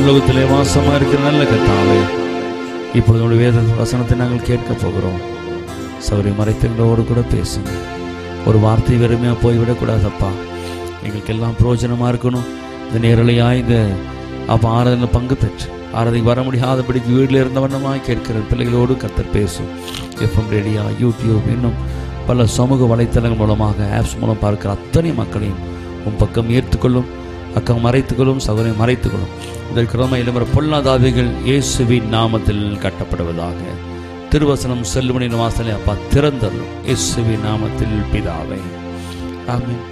பரலோகத்திலே வாசமா இருக்கிற நல்ல கர்த்தாவே, இப்பொழுது வேத வசனத்தை நாங்கள் கேட்க போகிறோம். சௌரிய மறைத்தங்களோடு கூட பேசுங்க. ஒரு வார்த்தை வெறுமையாக போய்விடக்கூடாதப்பா. எங்களுக்கு எல்லாம் பிரயோஜனமாக இருக்கணும். இந்த நேரலையாக இந்த அப்போ ஆராதனையில் பங்கு பெற்று ஆராதனைக்கு வர முடியாதபடிக்கு வீட்டில் இருந்தவண்ணமாக கேட்கிற பிள்ளைகளோடு கர்த்தர் பேசும். எஃப்எம் ரேடியா, யூடியூப், இன்னும் பல சமூக வலைத்தளங்கள் மூலமாக ஆப்ஸ் மூலம் பார்க்கிற அத்தனை மக்களையும் உன் பக்கம் ஏற்றுக்கொள்ளும். அக்கம் மறைத்துக்கொள்ளும், சகோதரை மறைத்துக்கொள்ளும். இதற்கு இளம்பர பொல்லாதாவிகள் இயேசுவின் நாமத்தில் கட்டப்படுவதாக. திருவசனம் செல்லுமணியின் வாசலை அப்பா திறந்தள்ளும். இயேசுவின் நாமத்தில் பிதாவே, ஆமென்.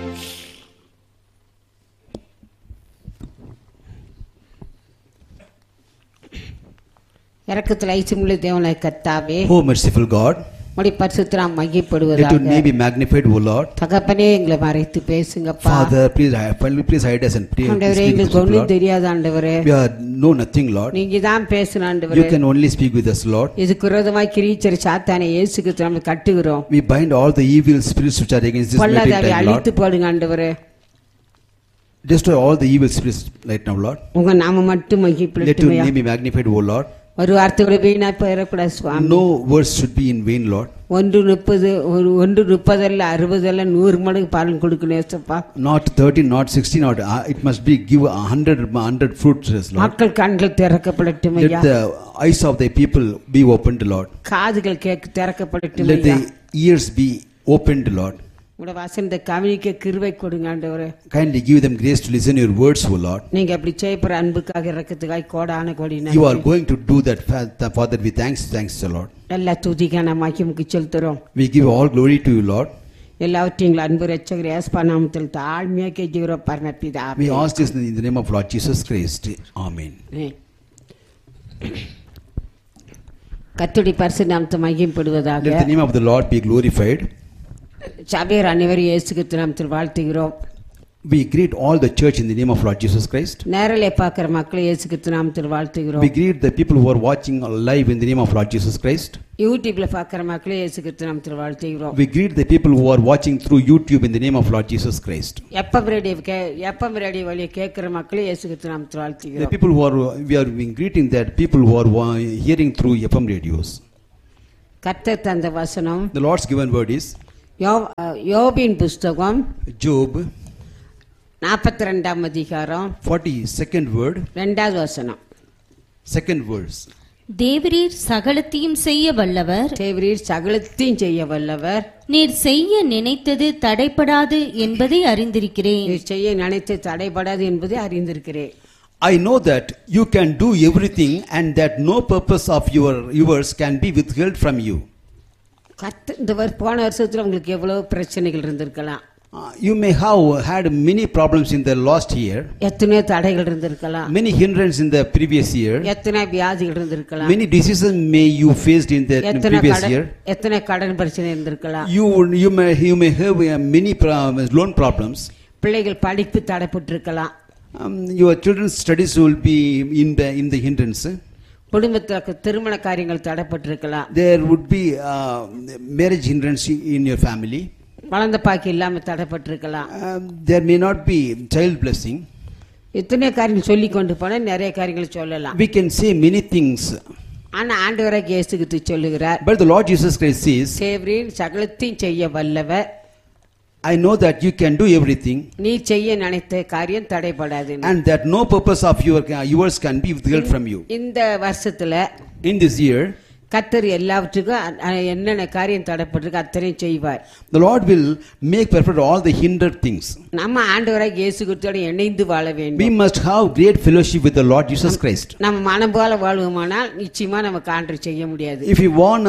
இரக்கத்தில் ஐசுமுள்ள தேவனாய் கர்த்தாவே, O merciful God, உம்முடைய பரிசுத்த நாமம் let your மகிமைப்படுவதாக. name be magnified, O Lord. தகப்பனே, எங்களை மறைத்து பேசுங்கப்பா. Father, please hide us and please ஆண்டவரே, speak with எங்களுக்கு us, ஒன்றும் Lord. தெரியாது ஆண்டவரே. We know nothing, Lord. நீங்க தான் பேசணும் You ஆண்டவரே. can only speak with us, Lord. இதுக்கு விரோதமாய் கிரீச்சர் சாத்தானை இயேசுக்கு நம்ம கட்டுகிறோம். We bind all the evil spirits which are against this meeting பொல்லாதாவை time, Lord. அழித்து போடுங்க ஆண்டவரே. Destroy all the evil spirits right now, Lord. உங்க நாம மட்டும் Let your மகிமைப்படுத்துமையா. name be magnified, O Lord. ஒரு வார்த்தை கூட வீணா போயிடக்கூடாது சுவாமி. No words should be in vain, Lord. 1:30 1:30 60 100 மடங்கு பலன் கொடுக்கணும் ஏசப்பா. Not 30, not 60, not it must be give 100 fruits, Lord. மக்கள் கண்கள் திறக்கப்படட்டும் Let ஐயா. the eyes of the people be opened, Lord. காதுகள் கேட்க திறக்கப்படட்டும் Let ஐயா. the ears be opened, Lord. உங்களோட வசனத்தை கவனிக்க கிருபை கொடுங்க ஆண்டவரே. Kindly give them grace to listen your words, O Lord. நீங்க அப்படி செய்யப்படுற அன்புக்காக இரக்கத்துக்காக கோடான கோடி You are நன்றி. going to do that, Father. We thanks, Lord. எல்லா துதிக்கான மகிமைக்கு செலுத்துறோம். We give all glory to you, Lord. எல்லாவற்றையும் அன்பு ரட்சகர் இயேசு நாமத்தில் தாழ்மையா கெஞ்சுகிறோம் பரமபிதாவே. We ask this in the name of Lord Jesus Christ. Amen. கர்த்தருடைய பரிசுத்த நாமத்தை மகிமைப்படுவதாக. Let the name of the Lord be glorified. சபையர் அனைவரும் இயேசு கிறிஸ்து நாமத்தில் வாழ்த்துகிறோம். We greet all the church in the name of Lord Jesus Christ. நேரலை பார்க்கிற மக்களை இயேசு கிறிஸ்து நாமத்தில் வாழ்த்துகிறோம். We greet the people who are watching live in the name of Lord Jesus Christ. யூடியூப்ல பார்க்கிற மக்களை இயேசு கிறிஸ்து நாமத்தில் வாழ்த்துகிறோம். We greet the people who are watching through YouTube in the name of Lord Jesus Christ. எப்பம் radio வழியை கேட்கிற மக்களை இயேசு கிறிஸ்து நாமத்தில் The வாழ்த்துகிறோம். people who are we are greeting that people who are hearing through FM radios. கர்த்தர் தந்த வசனம் The Lord's given word is யோபின் புஸ்தகம் Job 42 அதிகாரம் 42nd word, 2வது வசனம். second verse. தேவரீர் சகலத்தையும் செய்ய வல்லவர், தேவரீர் சகலத்தையும் செய்ய வல்லவர், நீர் செய்ய நினைத்தது தடைப்படாது என்பதை அறிந்திருக்கிறேன். நீர் செய்ய நினைத்து தடைபடாது என்பதை அறிந்திருக்கிறேன். I know that you can do everything and that no purpose of yours can be withheld from you. இந்த போன வருஷத்துல உங்களுக்கு எவ்வளவு பிரச்சனைகள் இருந்திருக்கலாம். You may have had many problems in the last year, எத்தனையோ தடைகள் இருந்திருக்கலாம். many hindrances in the previous year, எத்தனை வியாதிகள் இருந்திருக்கலாம். many diseases may you faced in the previous year. எத்தனை கடன் பிரச்சனை இருந்திருக்கலாம். You may have many loan problems. பிள்ளைகள் படிப்பு தடைப்பட்டிருக்கலாம். Your children's studies will be in the hindrance. குடும்பத்துக்கு திருமண காரியங்கள் தடைப்பட்டிருக்கலாம். There would be marriage hindrance in your family. குழந்தை பாக்கி இல்லாம தடைப்பட்டிருக்கலாம். There may not be child blessing. இத்தனை காரியங்கள் சொல்லி கொண்டு போனா நிறைய காரியங்கள் சொல்லலாம். We can say many things. ஆனா ஆண்டவராகிய இயேசு கிறிஸ்து சொல்லுகிறார், But the Lord Jesus Christ says, தேவரீர் சகலத்தையும் செய்ய வல்லவர், I know that you can do everything நீ செய்ய நினைத்த காரியம் தடைபடாது. and that no purpose of yours can be withheld from you. இந்த வருஷத்துல In this year, கர்த்தர் எல்லாவற்றுக்கும் என்னென்ன காரியம் தடைப்பட்டிருக்கு அத்தனையும் செய்வார். the Lord will make perfect all the hindered things. நம்ம ஆண்டவராகிய இயேசு கிறிஸ்துவோட இணைந்து வாழ We வேண்டும். must have great fellowship with the Lord Jesus Christ. நம்ம மனம் போல வாழ்வோமானால் நிச்சயமா நம்ம ஆண்டவர் செய்ய முடியாது. If you want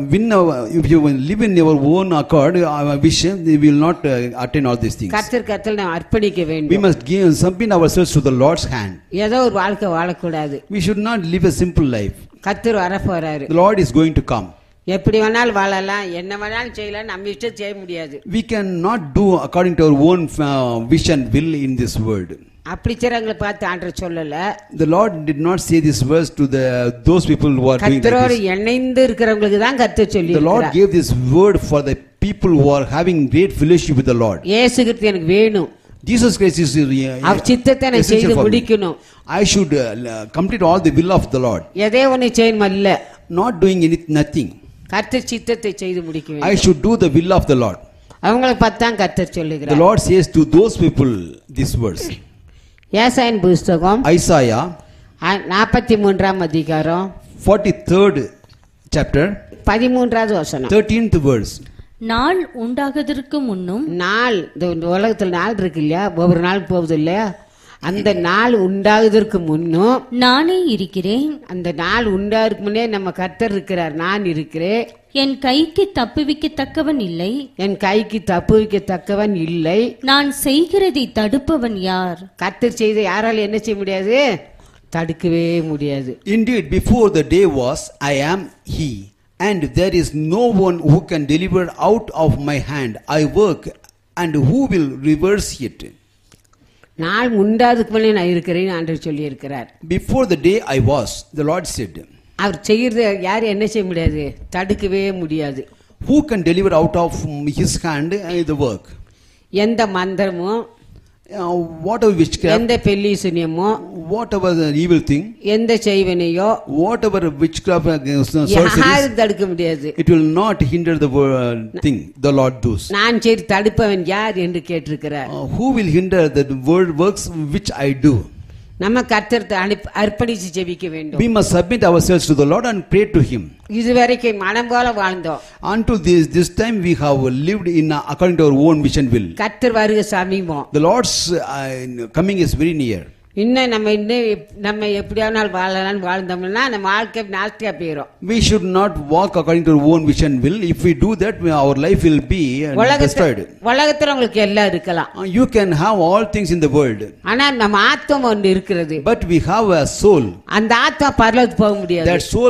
if you live in your own accord, vision, we will not attain all these things. கர்த்தர் நாம் அர்ப்பணிக்க We வேண்டும். must submit ourselves to the Lord's hand. ஏதோ ஒரு வாழ்க்கை வாழக்கூடாது. We should not live a simple life. கர்த்தர் வர போறாரு. The Lord is going to come. எப்படி வேணாலும் வாழலாம், என்ன வேணாலும் செய்யலாம், நம்ம இஷ்டம் செய்ய முடியாது. We cannot do according to our own vision, will in this world. அப்படி செய்றவங்களை பார்த்து ஆண்டவர் சொல்லல. The Lord did not say this verse to those people who are doing கர்த்தரோடு like this. இணைந்து இருக்கிறவங்களுக்கு தான் கர்த்தர் சொல்லி The Lord gave this word for the people who are having great fellowship with the Lord. இயேசு கிறிஸ்து எனக்கு வேணும். Jesus Christ is அவர் சித்தத்தை நான் essential செய்து for me. முடிக்கணும். I should complete all the will of the Lord, எதே ஒன்று செய்யணும் இல்ல, not doing nothing. கர்த்தர் சித்தத்தை செய்து முடிக்க I வேண்டும். should do the will of the Lord. அவங்களை பார்த்தான் கர்த்தர் The சொல்லுகிறார். Lord says to those people this verse. ஏசாயின் புஸ்தகம் Isaiah 43ஆம் அதிகாரம் 43rd chapter 13வது வசனம். 13th verse. நாள் உண்டாகதற்கு முன்னும் நாள், இந்த உலகத்தில் நாள் இருக்கு இல்லையா, ஒவ்வொரு நாள் போகுது இல்லையா, அந்த நாள் உண்டாகுதற்கு முன்னும் நானே இருக்கிறேன். அந்த நாள் உண்டாருக்கு முன்னே நம்ம கர்த்தர் இருக்கிறார். நான் இருக்கிறேன், என் கைக்கு தப்புவிக்கத்தக்கவன் இல்லை, என் கைக்கு தப்புவிக்கத்தக்கவன் இல்லை. நான் செய்கிறதை தடுப்பவன் யார்? கர்த்தர் செய்த யாரால என்ன செய்ய முடியாது? தடுக்கவே முடியாது. Indeed, before the day was, I am He, and there is no one who can deliver out of my hand. I work, and who will reverse it? நாள் உண்டாதுக்கு முன்னே நான் இருக்கிறேன்னு ஆண்டவர் சொல்லி இருக்கிறார். Before the day I was, the Lord said. அவர் செய்யறத யாரும் என்ன செய்ய முடியாது? தடுக்கவே முடியாது. Who can deliver out of His hand the work? எந்த மந்திரமோ, Whatever witchcraft, எந்த பெல்லிசனியமோ, whatever the evil thing, எந்த செய்வனையோ whatever witchcraft யாரும் sorcery, தடுக்க முடியாது. it will not hinder the thing the Lord does. நான் செய்து தடுப்பவன் யார் என்று கேட்டிருக்கிறார். Who will hinder the word works which I do? நம்ம கர்த்தர் அர்ப்பணிச்சு ஜெபிக்க வேண்டும். We must submit ourselves to the Lord and pray to Him. இதுவரைக்கும் மனம் போல வாழ்ந்தோம். Until this time we have lived in according to our own vision will. கர்த்தர் வருகை சமீபம். The Lord's coming is very near. இன்னும் நம்ம எப்படியானால் வாழலாம் வாழ்ந்தோம்னா நம்ம வாழ்க்கை நாஸ்தியா போயிடும். We should not walk according to our own vision will. If we do that, our life will be destroyed. உலகத்துல உங்களுக்கு எல்லாம் இருக்கலாம். You can have all things in the world. ஆனா நம்ம ஆத்மா ஒன்று இருக்கிறது. But we have a soul. அந்த ஆத்மா பரலோகத்துக்கு போக முடியாது. That soul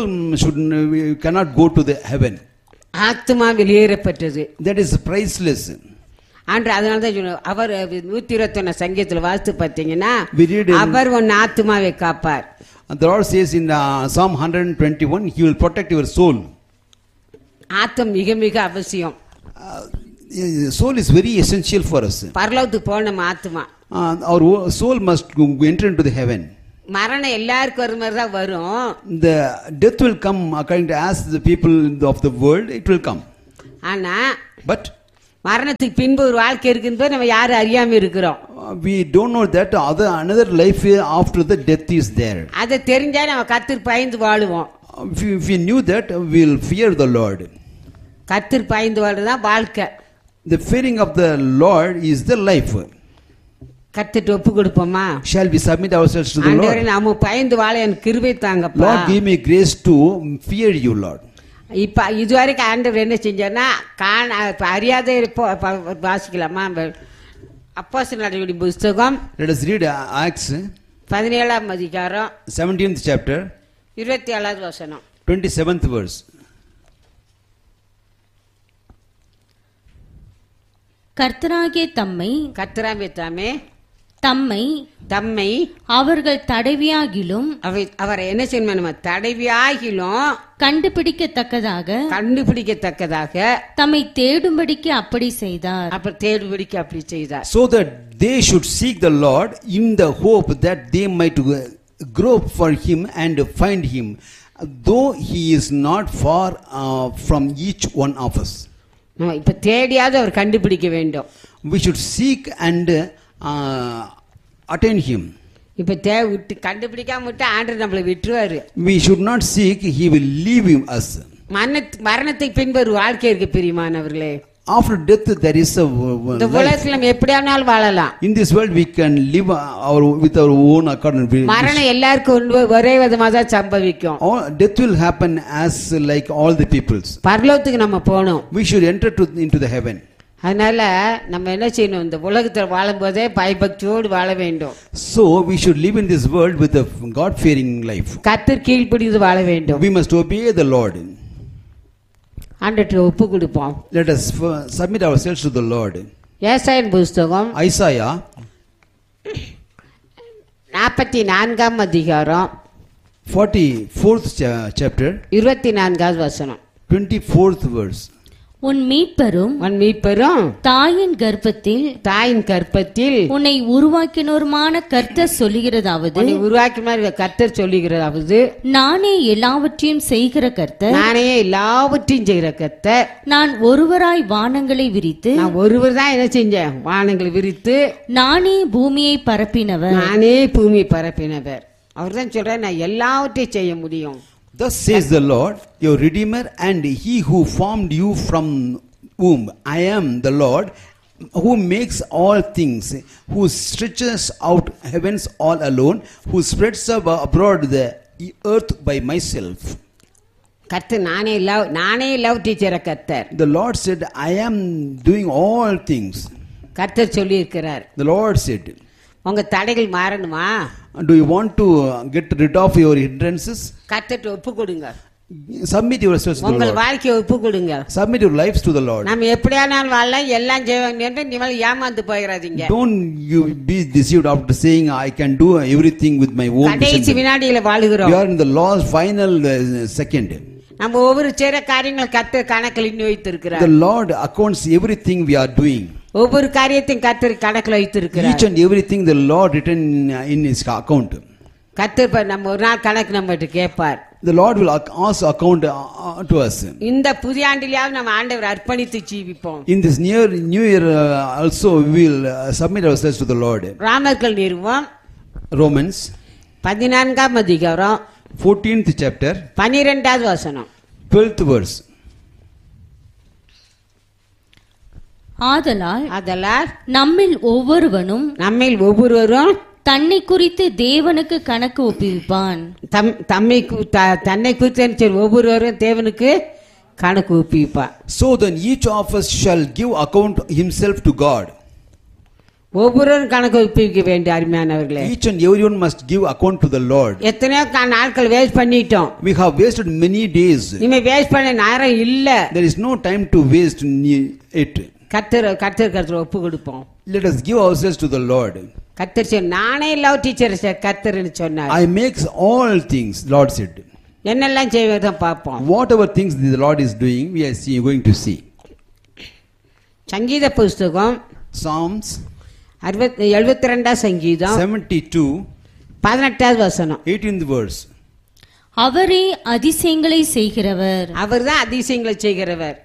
cannot go to the heaven. ஆத்மா வெளியேறப்பட்டது. That is priceless. அன்று அதனால தான் அவர் 121 சங்கீதத்துல வாசித்து பார்த்தீங்கன்னா, We read in- அவர் உன் ஆத்மாவை காப்பார். And the Lord says in Psalm 121, He will protect your soul. ஆத்மா மிக மிக அவசியம். Soul is very essential for us. பரலோகத்துக்கு போன நம்ம ஆத்மா. Our soul must enter into the heaven. மரணம் எல்லாருக்கும் ஒரு மாதிரி தான் வரும். The death will come according to as the people of the world, it will come. ஆனா But மரணத்துக்கு பின்பு ஒரு வாழ்க்கை இருக்குன்னு நம்ம யாரும் அறியாம இருக்கிறோம். we don't know that another life after the death is there. அதை தெரிஞ்சா நம்ம கர்த்தர் பயந்து வாழுவோம். If we knew that, we will fear the Lord. கர்த்தர் பயந்து வாழ்றதுதான் வாழ்க்கை. The fearing of the Lord is the life. கர்த்தர்ட்ட ஒப்பு கொடுப்போமா? Shall we submit ourselves to the ஆண்டவரே, Lord? நாம பயந்து வாழ எனக்கு கிருபை தாங்கப்பா. Lord, give me grace to fear you, Lord. இப்ப இதுவரைக்கும் ஆண்டவர் என்ன செஞ்சார்னா, அறியாத வாசிக்கலாமா? அப்போஸ்தலர் நடவடிக்கைகளின் புஸ்தகம் Let us read Acts 17ஆம் அதிகாரம் 17th chapter 27வது வசனம். 27th verse. கர்த்தராகிய தம்மை கர்த்தராகிய தம்மை தம்மை அவர்கள் தடவியாகிலும் அவரை என்ன செய்யணும்? நம்ம தடவியாகிலும் கண்டுபிடிக்கத்தக்கதாக தம்மை தேடும்படிக்கு அப்படி செய்தார். அப்புறம் தேடும்படிக்கு அப்படி செய்தார். So that they should seek the Lord in the hope that they might grope for Him and find Him, though He is not far from each one of us. இப்ப தேடியாவது அவர் கண்டுபிடிக்க வேண்டும். We should seek and attain Him. இப்ப விட்டு கண்டுபிடிக்காம விட்டு ஆண்டவர் நம்மளை விட்டுருவாரு. We should not seek, He will leave us. மரணத்துக்கு பின்பு ஒரு வாழ்க்கை இருக்கு பிரியமானவர்களே. After death there is a இந்த உலகத்துல நம்ம எப்படியானாலும் வாழலாம். In this world we can live with our own accordant. மரணம் எல்லாருக்கும் ஒரே விதமா தான் சம்பவிக்கும். Death will happen as like all the peoples. பரலோகத்துக்கு நம்ம போகணும். We should enter into the heaven. அதனால நம்ம என்ன செய்யணும்? இந்த உலகத்தில் வாழும் போதே பயபக்தியோடு வாழ வேண்டும். So we should live in this world with a God-fearing life. கர்த்தர் கீழ்ப்படிந்து வாழ வேண்டும். We must obey the Lord. ஆண்டவருக்கு ஒப்பு கொடுப்போம். Let us submit ourselves to the Lord. ஏசாயின் புஸ்தகம் Isaiah 44ஆம் அதிகாரம் 44th chapter 24வது வசனம். 24th verse. உன் மீட்பரும் உன் மீட்பரும் தாயின் கர்ப்பத்தில் தாயின் கற்பத்தில் உன்னை உருவாக்கினோருமான கர்த்தர் சொல்லுகிறதாவது, உன்னை உருவாக்கினார் கர்த்தர் சொல்லுகிறதாவது, நானே எல்லாவற்றையும் செய்கிற கர்த்தர், நானே எல்லாவற்றையும் செய்கிற கர்த்தர். நான் ஒருவராய் வானங்களை விரித்து, நான் ஒருவர் தான் என்ன செஞ்சேன், வானங்களை விரித்து நானே பூமியை பரப்பினவர். நானே பூமி பரப்பினவர். அவர் தான் சொல்றார், நான் எல்லாவற்றையும் செய்ய முடியும். Thus says the Lord, your Redeemer, and He who formed you from womb. I am the Lord, who makes all things, who stretches out heavens all alone, who spreads abroad the earth by myself. கர்த்தர் நானே எல்லாவற்றையும் செய்கிற கர்த்தர். The Lord said, I am doing all things. கர்த்தர் சொல்லி இருக்கிறார். The Lord said, உங்க தடைகள் மாறணுமா? do you want to get rid of your hindrances? கர்த்தர்ட்ட ஒப்பு கொடுங்க. Submit yourselves to the உங்கள் Lord. வாழ்க்கையை ஒப்பு கொடுங்க. Submit your lives to the Lord. நம்ம எப்படியானாலும் வாழலாம், எல்லாம் செய்வாங்க என்று நீங்கள் ஏமாந்து போயிடாதீங்க. Don't you be deceived after saying I can do everything with my own கடைசி wisdom. வினாடியில We வாழுகிறோம். are in the last final second. நம்ம ஒவ்வொரு செய்யற காரியங்கள் கர்த்தர் கணக்கில் இன்னும் வைத்திருக்கிறார். The Lord accounts everything we are doing. ஒவ்வொரு காரியத்தையும் கர்த்தர் கணக்கில் வைத்திருக்கிறார். Each and everything the Lord written in His account. கர்த்தர் நம்ம ஒரு நாள் கணக்கு நம்மகிட்ட கேட்பார். The Lord will also account to us. இந்த புதிய ஆண்டிலாவது நம்ம ஆண்டவர் அர்ப்பணித்து ஜீவிப்போம். In this new year also we will submit ourselves to the Lord. ராமர்கள் நிறுவம் Romans 14ஆம் அதிகாரம் 14th chapter 12வது வசனம். 12th verse. ஆதலால் நம்மில் ஒவ்வொருவனும் தன்னை குறித்து தேவனுக்கு கணக்கு ஒப்புவிப்பான். தன்னை குறித்து ஒவ்வொருவரும் தேவனுக்கு கணக்கு ஒப்புவிப்பான். So then each of us shall give account himself to God. ஒவ்வொருவரும் கணக்கு ஒப்புவிக்க வேண்டிய அருமையானவர்களே. Each and everyone must give account to the Lord. எத்தனையோ நாட்கள் வேஸ்ட் பண்ணிட்டோம். We have wasted many days. இனிமே வேஸ்ட் பண்ண நேரம் இல்ல. There is no time to waste it. கர்த்தர் ஒப்பு கொடுப்போம். Let us give ourselves to the Lord. கர்த்தர் சொன்னார், நானே எல்லா டீச்சர் கர்த்தர்னு சொன்னார். I makes all things, Lord said. என்னெல்லாம் செய்வதை பார்ப்போம். Whatever things the Lord is doing, we are going to see. சங்கீத புஸ்தகம் Psalms 72 சங்கீதம் 72 18வது வசனம். 18th verse. அவரே அதிசயங்களை செய்கிறவர். அவர்தான் அதிசயங்களை செய்கிறவர்.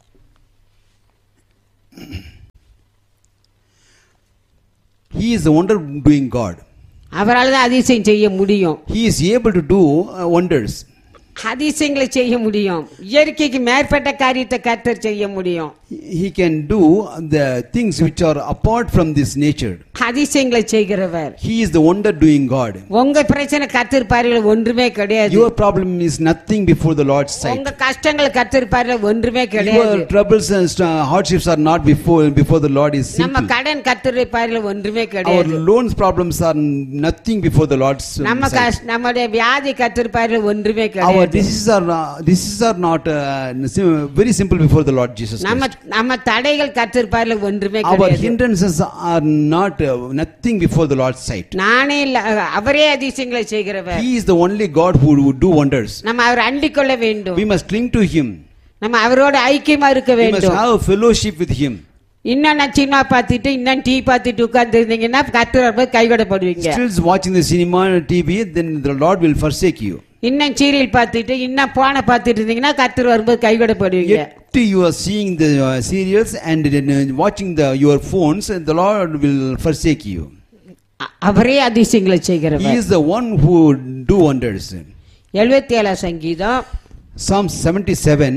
He is the wonder doing God. அவரால் தான் அதிசயம் செய்ய முடியும். He is able to do wonders. அதிசயங்களை செய்ய முடியும். இயற்கைக்கு மேற்பட்ட காரியத்தை கர்த்தர் செய்ய முடியும். He can do the things which are apart from this nature. அதிசயங்களை செய்கிறவர். He is the wonder doing God. உங்க பிரச்சனை கர்த்தர் பார்வையில் ஒன்றுமே கிடையாது. Your problem is nothing before the Lord's sight. உங்க கஷ்டங்கள் கர்த்தர் பார்வையில் ஒன்றுமே கிடையாது. Your troubles and hardships are not before the Lord is simple. நம்ம கடன் கர்த்தர் பார்வையில் ஒன்றுமே Our கிடையாது. loans problems are nothing before the Lord's sight. நம்முடைய வியாதி கர்த்தர் பார்வையில் ஒன்றுமே Our கிடையாது. diseases are not very simple before the Lord Jesus Christ. நம்ம தடைகள் கர்த்தர் பார்வையில் ஒன்றுமே Our கிடையாது. hindrances are not nothing before the Lord's sight. நானே அவரே அதிசயங்களை செய்கிறவர். He is the only God who would do wonders. நம்ம அவர் அண்டிக் கொள்ள வேண்டும். We must cling to Him. நம்ம அவரோட ஐக்கியமா இருக்க We must வேண்டும். have fellowship with Him. இன்னும் சினிமா பார்த்துட்டு இன்னும் டீ பார்த்துட்டு உட்கார்ந்து இருந்தீங்கன்னா கர்த்தர் கைவிடப்படுவீங்க. Still watching the cinema TV, then the Lord will forsake you. இன்னும் சீரியல் பார்த்துட்டு இன்னும் போனை பார்த்துட்டு இருந்தீங்கன்னா கர்த்தர் வரும்போது கைவிடப்படுவீங்க. Yet you are seeing the serials and watching your phones, and the Lord will forsake you. அவரே அதிசயங்களை He செய்கிறவர். is the one who do wonders. 77 சங்கீதம் Psalm 77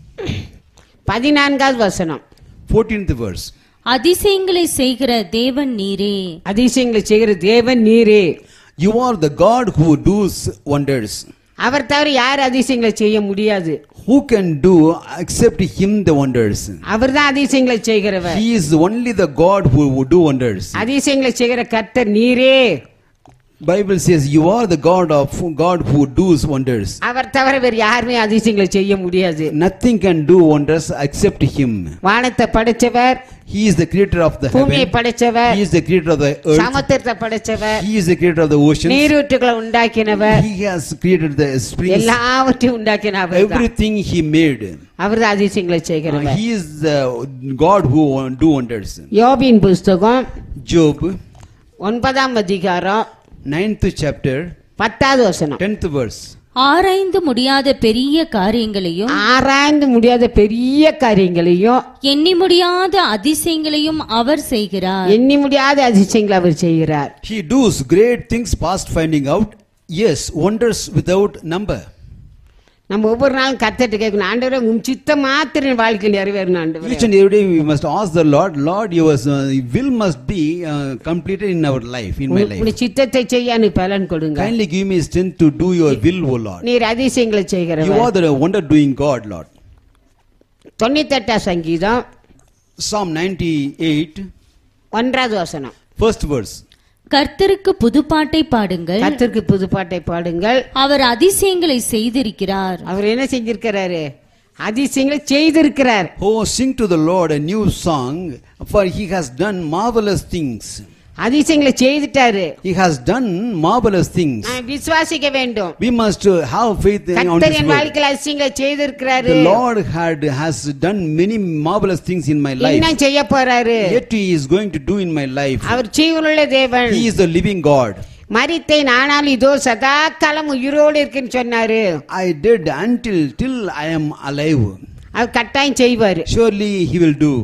14வது வசனம். 14th verse. அதிசயங்களை செய்கிற தேவன் நீரே. அதிசயங்களை செய்கிற தேவன் நீரே. You are the God who does wonders. அவர் தவிர யார் அதிசயங்களை செய்ய முடியாது. Who can do except Him the wonders? அவர்தான் அதிசயங்களை செய்கிறவர். He is only the God who would do wonders. அதிசயங்களை செய்கிற கர்த்தர் நீரே. Bible says you are the God who does wonders. அவர் தவிர வேறு யாருமே அதிசயங்களை செய்ய முடியாது. Nothing can do wonders except Him. வானத்தை படைச்சவர், He is the creator of the பூமியை heaven. படைச்சவர், He is the creator of the earth. சமுத்திரத்தை படைச்சவர், He is the creator of the oceans. நீரூற்றுகளை உண்டாக்கினவர், He has created the springs. எல்லாவற்றையும் உண்டாக்கினவர். Everything he made. அவர் தான் அதிசயங்களை செய்கிறவர். He is the God who do wonders. யோபின் புஸ்தகம் Job 9ஆம் அதிகாரம் 9th chapter 10வது வசனம். 10th verse. ஆராய்ந்து முடியாத பெரிய காரியங்களையும் ஆராய்ந்து முடியாத பெரிய காரியங்களையும் எண்ணி முடியாத அதிசயங்களையும் அவர் செய்கிறார். எண்ணி முடியாத அதிசயங்களை அவர் செய்கிறார். He does great things past finding out. Yes, wonders without number. நம்ம ஒவ்வொரு நாளும் கர்த்தர்ட்ட கேட்கணும், ஆண்டவரே உம் சித்தம் மாத்திரம் என் வாழ்க்கையில் நிறைவேறணும் ஆண்டவரே. Each and every day we must ask the Lord, Lord, your will must be completed in our life, in my life. உன் சித்தத்தை செய்ய எனக்கு பலன் கொடுங்க. Kindly give me strength to do your will, O Lord. நீர் அதிசயங்களை You செய்கிறவர். are the wonder doing God, Lord. 98ஆம் சங்கீதம் Psalm 98, 1வது வசனம். first verse. கர்த்தருக்கு புதுப்பாட்டை பாடுங்கள், கர்த்தருக்கு புதுப்பாட்டை பாடுங்கள். அவர் அதிசயங்களை செய்திருக்கிறார். அவர் என்ன செஞ்சிருக்கிறாரு? அதிசயங்களை செய்திருக்கிறார். Oh, sing to the Lord a new song, for he has done marvelous things. அதிசயங்களை செய்துட்டாரு. He has done marvelous things. நான் விசுவாசிக்க வேண்டும். We must have faith on கர்த்தர் His என் word. வாழ்க்கையில் அதிசயங்களை செய்திருக்கிறாரு. The Lord has done many marvelous things in my life. என்ன செய்ய போறாரு? Yet He is going to do in my life. அவர் ஜீவனுள்ள தேவன். He is the living God. மரித்தேன் ஆனால் இதோ சதா காலம் உயிரோடு இருக்குன்னு சொன்னாரு. I did till I am alive. அவர் கட்டாயம் செய்வாரு. Surely He will do.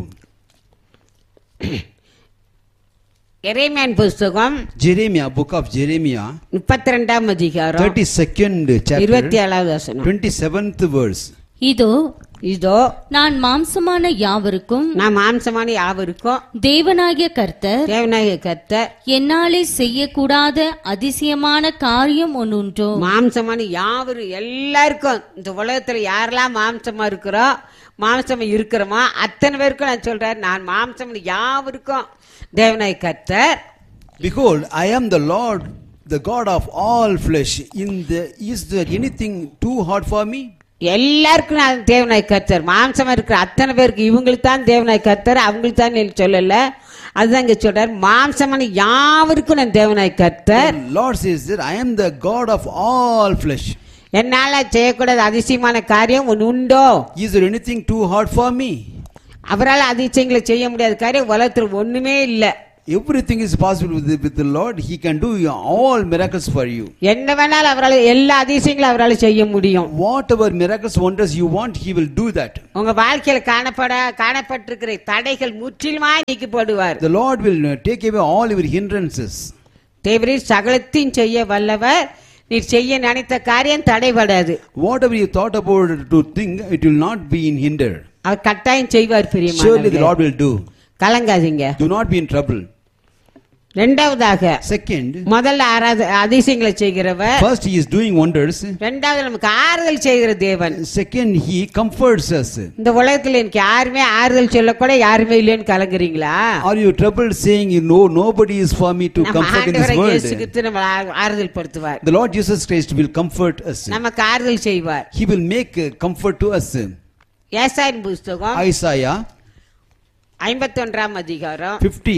எரேமியான் புஸ்தகம் Jeremiah, book of Jeremiah, 32ஆம் அதிகாரம் 32nd chapter, 27வது வசனம். 27th verse. இதோ இதோ நான் மாம்சமான யாவருக்கும் நான் மாம்சமான யாவருக்கும் தேவனாகிய கர்த்தர் தேவனாகிய கர்த்தர் என்னாலே செய்யக்கூடாத அதிசயமான காரியம் ஒன்றுண்டோ. மாம்சமான யாவரும் எல்லாருக்கும் இந்த உலகத்துல யாரெல்லாம் மாம்சமா இருக்கிறோம் மாம்சமா இருக்கிறோமோ அத்தனை பேருக்கும் நான் சொல்றேன், நான் மாம்சம் யாவருக்கும் தேவனாகிய கர்த்தர். Behold, I am the Lord, the God of all flesh. Is there anything too hard for me? எல்லாருக்கும் நான் தேவனாகிய கர்த்தர். மாம்சமா இருக்கிற அத்தனை பேருக்கு இவங்களுக்கு தான் தேவனாகிய கர்த்தர், அவங்களுக்கு தான் சொல்லல. அதுதான் இங்க சொல்றார், மாம்சமான யாவருக்கும் நான் தேவனாகிய கர்த்தர். The Lord says that I am the God of all flesh. என்னால செய்யக்கூடாத அதிசயமான காரியம் ஒன்று உண்டோ? Is there anything too hard for me? அவரால் அதிசயங்களை செய்ய முடியாத காரியம் உலகத்தில் ஒண்ணுமே இல்லை. Everything is possible with the Lord. He can do all miracles for you. என்ன வேணாலும் அவரால் எல்லா அதிசயங்களும் அவரால் செய்ய முடியும். Whatever miracles, wonders you want, He will do that. உங்க வாழ்க்கையில காணப்பட்டிருக்கிற தடைகள் முற்றிலுமாய் நீக்கப்படுவார். The Lord will take away all your hindrances. தேவரீர் சகலத்தையும் செய்ய வல்லவர். நீர் செய்ய நினைத்த காரியம் தடைபடாது. Whatever you thought about to think, it will not be in hinder. அவர் கட்டாயம் செய்வார். Surely the பிரியமானவர்களே, Lord will do. கலங்காதீங்க. Do not be in trouble. இரண்டாவதாக, Second, முதல்ல அதிசயங்களை செய்கிறவர். first He is doing wonders. இரண்டாவது நமக்கு ஆறுதல் செய்கிற தேவன். Second, He comforts us. இந்த உலகத்துல எனக்கு யாருமே ஆறுதல் சொல்லக்கூட யாருமே இல்லைன்னு கலங்குறீங்களா? Are you troubled saying you know nobody is for me to நம்ம comfort in this ஆண்டவரை world? இயேசு கிறிஸ்து நம்மை ஆறுதல் படுத்துவார். The Lord Jesus Christ will comfort us. நமக்கு ஆறுதல் செய்வார். He will make comfort to us. ஏசாயின் புஸ்தகம் Isaiah 51ஆம் அதிகாரம் 50,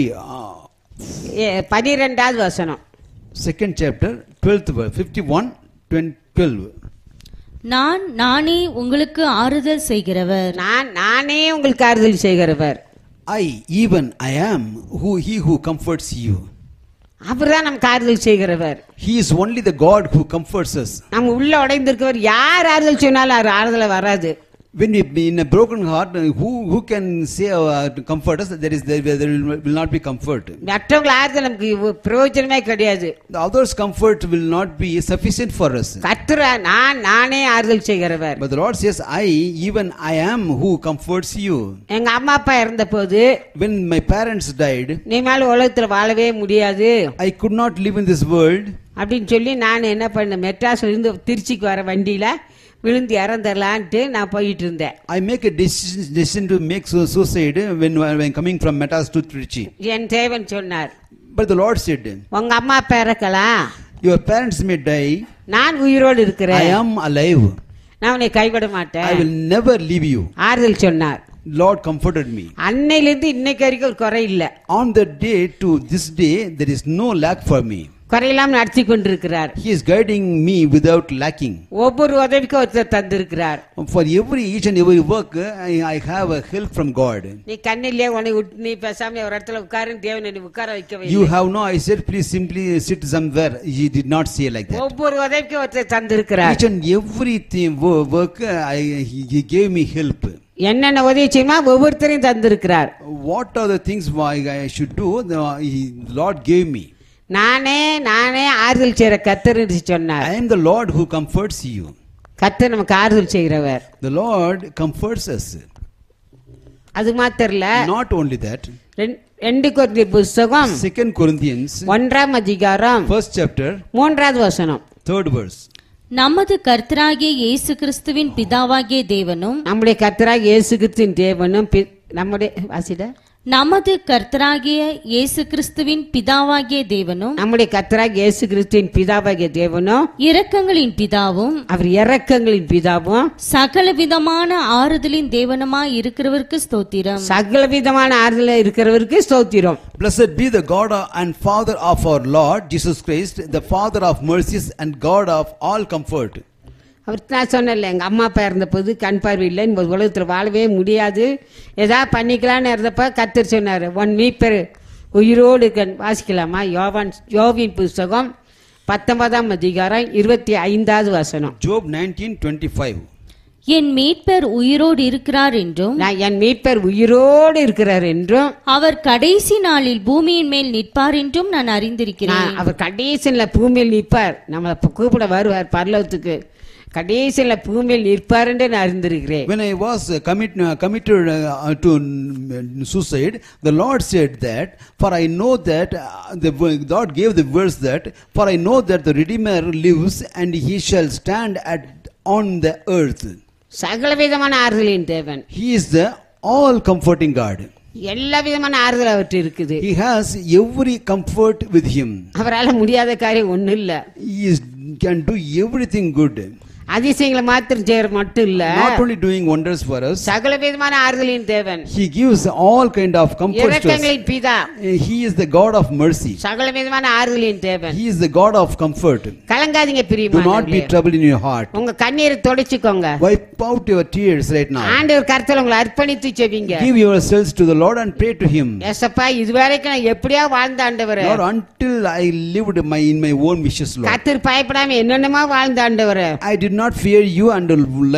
12வது வசனம். second chapter, 12th verse, 51, 12. நானே உங்களுக்கு ஆறுதல் செய்கிறவர். நானே உங்களுக்கு ஆறுதல் செய்கிறவர். Even I am he who comforts you. அவர்தான் நமக்கு ஆறுதல் செய்கிறவர். He is only the God who comforts us. நம்ம உள்ள உடைந்திருக்கவர் யார் ஆறுதல் சொன்னாலும் ஆறுதல் வராது. When we be in a broken heart, who can say to comfort us? There will not be comfort. மற்றவங்க ஆறுதல் நமக்கு பிரயோஜனமே கிடையாது. The others' comfort will not be sufficient for us. கர்த்தர் நானே ஆறுதல் செய்கிறவர். But the Lord says, even I am who comforts you. எங்க அம்மா அப்பா இறந்த போது, When my parents died, நீ மேல உலகத்துல வாழவே முடியாது I could not live in this world. அப்படின்னு சொல்லி நான் என்ன பண்ணேன், மெட்ராஸ்ல இருந்து திருச்சிக்கு வர வண்டியில விழுந்து இறந்துடலான்ட்டு நான் போயிட்டு இருந்தேன். I make a decision to make suicide when coming from Madras to Trichy. என் தேவன் சொன்னார், But the Lord said, உங்க அம்மா அப்பா இறக்கலாம், your parents may die. நான் உயிரோடு இருக்கிறேன், I am alive. நான் உன்னை கைவிட மாட்டேன். I will never leave you. ஆறுதல் சொன்னார். Lord comforted me. அன்னையிலிருந்து இன்னைக்கு வரைக்கும் ஒரு குறை இல்ல. On that day to this day, there is no lack for me. குறையில்லாம நடத்தி கொண்டிருக்கிறார். He is guiding me without lacking. ஒவ்வொரு உதவிக்கும் ஒருத்தர் தந்திருக்கிறார். For each and every work, I have a help from God. நீ கண்ணிலே உன்னை விட்டு நீ பேசாம ஒரு இடத்துல உட்காருன்னு தேவன் என்னை உட்கார வைக்கவே You have no, I said, please simply sit somewhere. He did not say like that. ஒவ்வொரு உதவிக்கும் ஒருத்தர் தந்திருக்கிறார். Each and everything work, he gave me help. என்னென்ன உதவி செய்யுமா ஒவ்வொருத்தரையும் தந்திருக்கிறார். What are the things I should do? The Lord gave me. நானே ஆறுதல் செய்யற கர்த்தர் என்று சொன்னார். I am the Lord who comforts you. கர்த்தர் நமக்கு ஆறுதல் செய்கிறவர். The Lord comforts us. அது மாத்திரம் இல்ல. Not only that. 2 கொரிந்தியர் புத்தகம் 2 Corinthians 1ஆம் அதிகாரம் 1st chapter 3வது வசனம். 3rd verse. நமது கர்த்தராகிய இயேசு கிறிஸ்துவின் பிதாவாகிய தேவனும் நம்முடைய கர்த்தராகிய இயேசு கிறிஸ்துவின் தேவனும் நம்முடைய வாசிட நமது கர்த்தராகிய இயேசு கிறிஸ்துவின் பிதாவாகிய தேவனும் நம்முடைய கர்த்தராகிய இயேசு கிறிஸ்துவின் பிதாவாகிய தேவனும் இரக்கங்களின் பிதாவும் அவர் இரக்கங்களின் பிதாவும் சகலவிதமான ஆறுதலின் தேவனுமாய் இருக்கிறவருக்கு ஸ்தோத்திரம். சகலவிதமான ஆறுதல் இருக்கிறவருக்கு ஸ்தோத்திரம். Blessed be the God and Father of our Lord Jesus Christ, the Father of mercies and God of all comfort. அவர் நான் சொன்னேன்ல, எங்கள் அம்மா அப்பா இருந்தபோது கண் பார்வை இல்லை, இந்த உலகத்தில் வாழவே முடியாது, ஏதாவது பண்ணிக்கலான்னு இருந்தப்ப கர்த்தர் சொன்னார், உன் மீட்பர் உயிரோடு வாசிக்கலாமா? யோவின் புஸ்தகம் 19ஆம் அதிகாரம் 25வது வசனம். Job 19:25. என் மீட்பர் உயிரோடு இருக்கிறார் என்றும் என் மீட்பர் உயிரோடு இருக்கிறார் என்றும் அவர் கடைசி நாளில் பூமியின் மேல் நிற்பார் என்றும் நான் அறிந்திருக்கிறேன். அவர் கடைசியில் பூமியில் நிற்பார், நம்மளை கூப்பிட வருவார் பரலோகத்துக்கு, கடைசியில் பூமியில் நிற்பார் என்று நான் அறிந்திருக்கிறேன். When I was committed to suicide, the Lord said that, for I know that the God gave the verse that, for I know that the Redeemer lives and he shall stand on the earth. சகல விதமான ஆறுதலின் தேவன். He is the all comforting God. எல்லா விதமான ஆறுதல் அவற்றை இருக்குது. He has every comfort with him. அவரால் முடியாத காரியம் ஒன்றும் இல்லை. He can do everything good. அதிசயங்களை மாத்திரம் செய்யற மட்டும் இல்ல, not only doing wonders for us, சகல விதமான ஆறுதலின் தேவன். he gives all kind of comfort to us. இரக்கங்களின் பிதா. He is the God of mercy. சகல விதமான ஆறுதலின் தேவன். He is the God of comfort. கலங்காதீங்க பிரியமானவர்களே. Do not be troubled in your heart. உங்க கண்ணீரை துடைச்சுக்கோங்க. Wipe out your tears right now. ஆண்டவர் கர்த்தர் உங்களை அர்ப்பணித்து ஜெபிங்க. Give yourselves to the Lord and pray to him. ஏசப்பா, இதுவரைக்கும் நான் எப்படியா வாழ்ந்த ஆண்டவரே. Lord, until I lived in my own wishes, Lord. கர்த்தர் பயப்படாம என்னென்னமா வாழ்ந்த ஆண்டவரே. I did not fear you and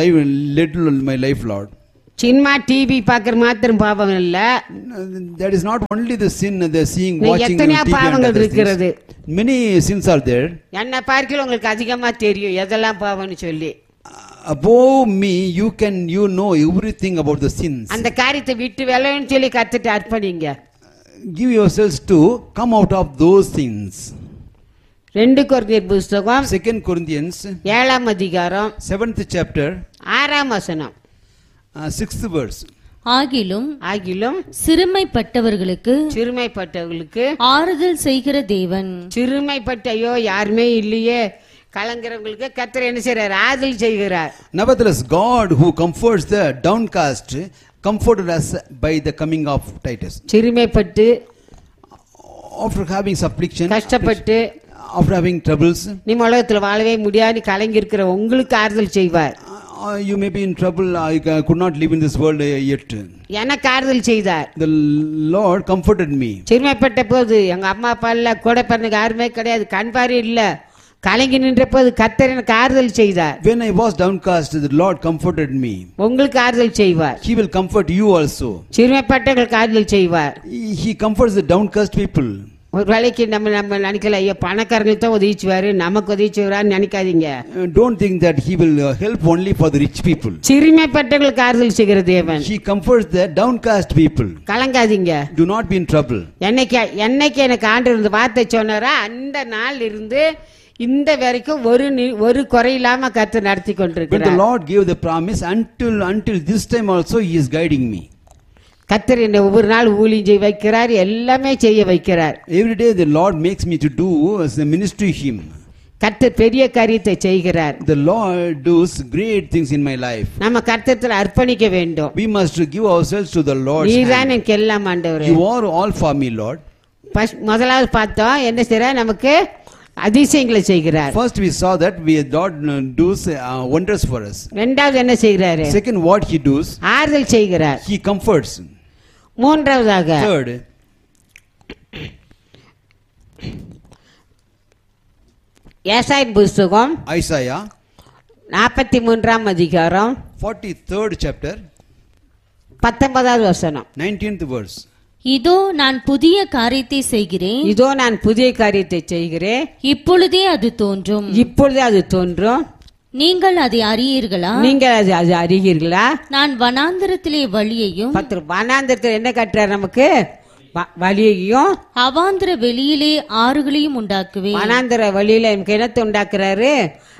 led my life, Lord. Cinema TV பாக்குற மாத்திரம் பாவம் இல்ல. That is not only the sin, the seeing, watching எத்தனை TV பாவங்கள் இருக்கிறது. Many sins are there. என்ன பார்க்கல உங்களுக்கு அதிகமா தெரியும் எதெல்லாம் பாவம்னு சொல்லி. Above me you know everything about the sins. அந்த காரியத்தை விட்டு விலகுன்னு சொல்லி கர்த்தர்ட்ட அர்ப்பணிங்க. Give yourselves to come out of those things. 2 கொரிந்தியர் புத்தகம் 2 Corinthians 7ஆம் அதிகாரம் 7th chapter 6ஆம் வசனம். 6th verse. ஆகிலும் சிறுமைப்பட்டவர்களுக்கு ஆறுதல் செய்கிற தேவன். சிறுமைப்பட்ட ஐயோ யாருமே இல்லையே கலங்குறவங்களுக்கு கர்த்தர் என்ன செய்றார்? ஆறுதல் செய்கிறார். Nevertheless, God who comforts the downcast comforted us by the coming of Titus. சிறுமைப்பட்டு, After having affliction, கஷ்டப்பட்டு, after having troubles, நீ உலகத்தில் வாழவே முடியாது கலங்கி இருக்கிற உங்களுக்கு ஆறுதல் செய்வார். you may be in trouble. I could not live in this world yet. எனக்கு ஆறுதல் செய்தார். The Lord comforted me. சிறுமைப்பட்ட போது எங்க அம்மா அப்பா இல்ல, கூட பிறந்த யாருமே கிடையாது, கண் பார்வை இல்ல, கலங்கி நின்ற போது கர்த்தர் எனக்கு ஆறுதல் செய்தார். When I was downcast, the Lord comforted me. உங்களுக்கு ஆறுதல் செய்வார். He will comfort you also. சிறுமைப்பட்டவர்களுக்கு ஆறுதல் செய்வார். He comforts the downcast people. ஒரு வேலைக்கு நம்ம நினைக்கல, ஐயோ பணக்காரங்களுக்கு தான் உதவிச்சுவாரு நமக்கு உதவிச்சுவாரான்னு நினைக்காதீங்க. Don't think that he will help only for the rich people. சிறுமைப்பட்டவர்களுக்கு ஆறுதல் செய்கிற தேவன். He comforts the downcast people. கலங்காதீங்க. Do not be in trouble. என்னைக்கு எனக்கு ஆண்டவர் இந்த வார்த்தை சொன்னாரா அந்த நாள் இருந்து இந்த வரைக்கும் ஒரு குறை இல்லாம கர்த்தர் நடத்தி கொண்டிருக்கிறார். When the Lord gave the promise, until this time also he is guiding me. கர்த்தர் என்னை ஒவ்வொரு நாள் ஊழியம் செய்ய வைக்கிறார், எல்லாமே செய்ய வைக்கிறார். Every day the Lord makes me to do as a ministry him. கர்த்தர் பெரிய காரியத்தை செய்கிறார். The Lord does great things in my life. நம்ம கர்த்தத்தில் அர்ப்பணிக்க வேண்டும். We must give ourselves to the Lord's நீதான் hand. எனக்கு எல்லாம் ஆண்டவரே. You are all for me, Lord. முதலாவது பார்த்தோம் என்ன செய்றார், நமக்கு அதிசயங்களை செய்கிறார். First we saw that God does wonders for us. இரண்டாவது என்ன செய்கிறாரு, Second, what he does, ஆறுதல் செய்கிறார். he comforts. மூன்றாவதாக Third, ஏசாயின் புஸ்தகம் Isaiah 43ஆம் அதிகாரம் 43rd chapter 19வது வசனம். 19th verse. இதோ நான் புதிய காரியத்தை செய்கிறேன், இதோ நான் புதிய காரியத்தை செய்கிறேன், இப்பொழுதே அது தோன்றும், இப்பொழுது அது தோன்றும், நீங்கள் அதை அறியீர்களா? நீங்கள் அது அறிவீர்களா? நான் வனாந்தரத்திலே வழியையும் வனாந்தரத்தில் என்ன கட்டுறார், நமக்கு வழியையும் அவாந்தர வெளியிலே ஆறுகளையும் உண்டாக்குவேன். வனாந்தர வழியில நமக்கு என்னத்தை உண்டாக்குறாரு,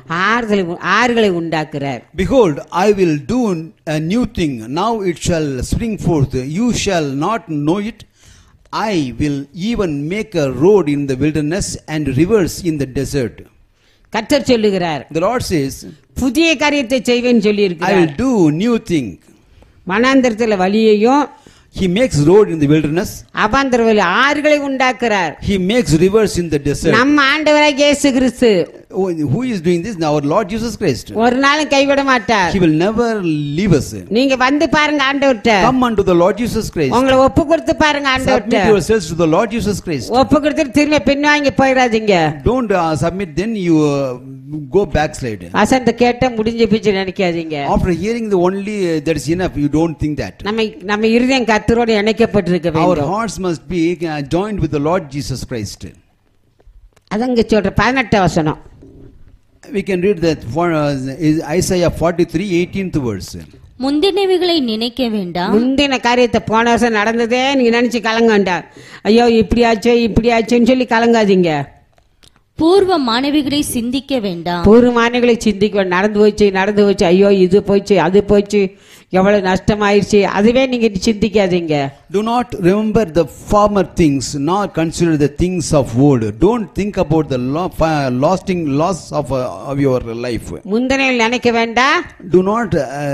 ஆறுகளை உண்டாக்குறார். Behold, I will do a new thing. Now it shall spring forth. You shall not know it. I will even make a road in the wilderness and rivers in the desert. கர்த்தர் சொல்லுகிறார், The Lord says, புதிய காரியத்தை செய்வேன்னு சொல்லி I will இருக்கிறார். do new thing. வனாந்தரத்துல வழியையும் He makes road in the wilderness. அவாந்தர வழி ஆறுகளை உண்டாக்குறார். He makes rivers in the desert. நம்ம ஆண்டவராகிய இயேசு கிறிஸ்து Who is doing this? Our Lord Jesus Christ. ஒரு நாளும் கைவிட மாட்டார். He will never leave us. நீங்க வந்து பாருங்க ஆண்டவர்ட்ட, Come unto the Lord Jesus Christ. உங்களை ஒப்பு கொடுத்து பாருங்க ஆண்டவர்ட்ட. Submit yourselves to the Lord Jesus Christ. ஒப்பு கொடுத்துட்டு திரும்ப பின்வாங்கி போயிடாதீங்க. Don't submit, then you go backslide. வசந்த கேட்ட முடிஞ்ச பிச்சு நினைக்காதீங்க. After hearing the only that is enough, you don't think that. நம்ம இருதயம் கர்த்தரோடு இணைக்கப்பட்டிருக்க Our வேண்டும். hearts must be joined with the Lord Jesus Christ. அதங்க சொல்ற 18 வசனம். We can read that for Isaiah 43, 18th verse. முந்தினவைகளை நினைக்க வேண்டாம், முந்தின காரியத்தை போன வருஷம் நடந்ததே நீங்க நினைச்சு கலங்க வேண்டாம். ஐயோ இப்படி ஆச்சுன்னு சொல்லி கலங்காதீங்க. பூர்வ மாணவிகளை சிந்திக்க வேண்டாம், பூர்வமானங்களை சிந்திக்க நடந்து போச்சு, ஐயோ இது போச்சு அது போச்சு, எவ்வளவு நஷ்டமாயிருச்சு, அதுவே நீங்க சிந்திக்காதீங்க. Do not remember the former things, nor consider the things of old. Don't think about the loss of your life. முந்தினையில் நினைக்க வேண்டாம், Do not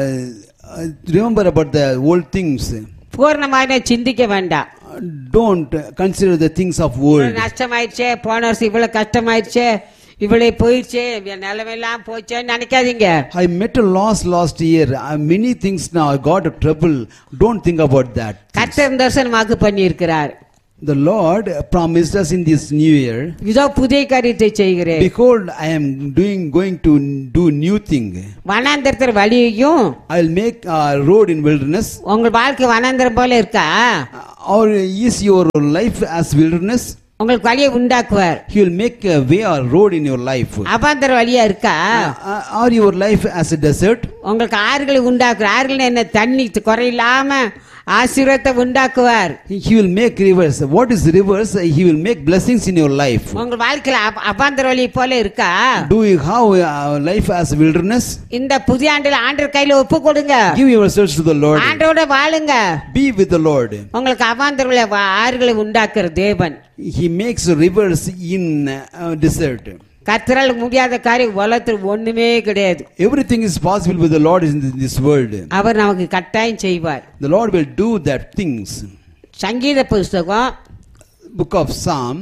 remember about the old things. பூர்ணமான சிந்திக்க வேண்டாம். Don't consider the things of old. நஷ்டமாயிடுச்சே, போன வருஷம் இவ்வளவு கஷ்டமாயிடுச்சே, இவ்வளவு போயிடுச்சே, நிலைமையெல்லாம் போச்சேன்னு நினைக்காதீங்க. I met a loss last year. Many things now. I got a trouble. Don't think about that. கர்த்தர் இந்த வருஷம் வாக்கு பண்ணி இருக்கிறார். The Lord promised us in this new year. இதோ புதிய காரியத்தை செய்கிறேன். Behold, I am going to do new thing. வனாந்தரத்தில் வழியையும், I will make a road in wilderness. உங்கள் வாழ்க்கை வனாந்தரம் போல இருக்கா? Or is your life as wilderness? உங்களுக்கு வழியை உண்டாக்குவார். He will make a way or road in your life. அபாந்தர வழியா இருக்கா? Or your life as a desert? உங்களுக்கு ஆறுகளை உண்டாக்குவார். ஆறுகள் என்ன, தண்ணி குறையில்லாம ஆசீர்வாதத்தை உண்டாக்குவார். He will make rivers. What is rivers? He will make blessings in your life. உங்க வாழ்க்கையில அபாந்தர வழி போல இருக்கா? Do you have a life as wilderness? இந்த புதிய ஆண்டுல ஆண்டவர் கையில ஒப்பு கொடுங்க. Give yourselves to the Lord. ஆண்டவரோட வாழுங்க. Be with the Lord. உங்களுக்கு அபாந்தர வழி ஆறுகளை உண்டாக்குற தேவன். He makes rivers in desert. கர்த்தரால் முடியாத காரியம் உலகத்தில் ஒண்ணுமே கிடையாது. Everything is possible with the Lord in this world. அவர் நமக்கு கட்டாயம் செய்வார். The Lord will do that things. சங்கீத புஸ்தகம் Book of Psalm